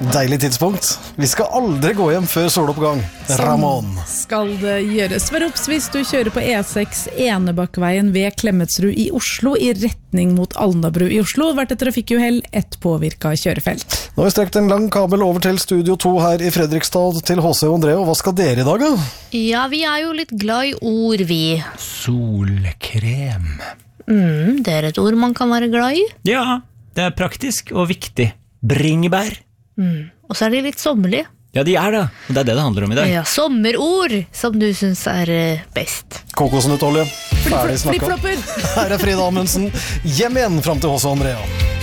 Deilig tidspunkt. Vi skal aldri gå hjem før soloppgang. Ramón. Skal det gjøres. Vær obs hvis du kjører på E6 Enebakkveien ved Klemetsrud i Oslo i retning mot Alnabru i Oslo. Vært et trafikkuhell, et påvirka kjørefelt. Nå har vi strekt en lang kabel over til Studio 2 her i Fredrikstad til HC og André. Og hva skal dere i dag da? Ja, vi er jo litt glad i ord, vi. Solkrem. Det er et ord man kan være glad i. Ja, det er praktisk og viktig. Bringebær. Og så er de litt sommerlige. Ja, de er det. Og det er det det handler om i dag. Ja, sommerord som du synes er best. Kokosnøttolje. Ferdig snakka. Flippflopper. Her er Frida Amundsen. Hjem igjen fram til HC og Andrea.